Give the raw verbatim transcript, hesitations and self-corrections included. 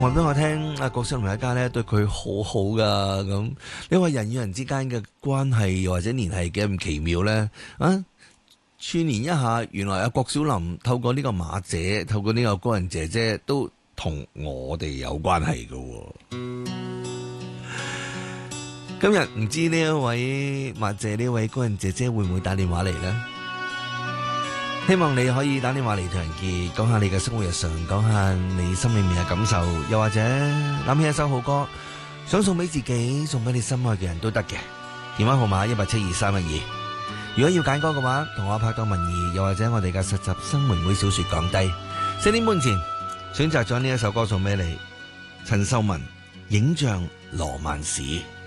話俾我聽，阿郭小霖一家咧對佢好好噶，咁你話人與人之間嘅關係或者聯繫幾咁奇妙咧？啊，串聯一下，原來阿郭小霖透過呢個馬姐，透過呢個高人姐姐，都同我哋有關係噶。今日唔知呢一位馬姐，呢位高人姐姐會唔會打電話嚟呢？希望你可以打電話嚟同人傑講下你嘅生活日常，講下你心裏面嘅感受，又或者諗起一首好歌，想送俾自己，送俾你心愛嘅人都得嘅。電話號碼一八七二三一二。如果要揀歌嘅話，同我拍檔文儀，又或者我哋嘅實習生榮會小說講低。四點半前選擇咗呢一首歌送俾你，陳秀雯，影像羅曼史。